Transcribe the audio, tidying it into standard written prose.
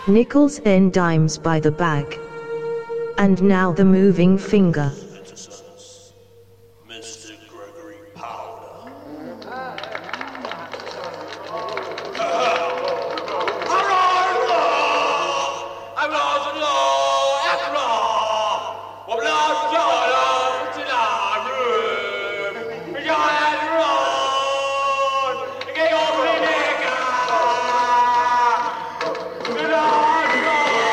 Nickels and dimes by the bag. And now the moving finger.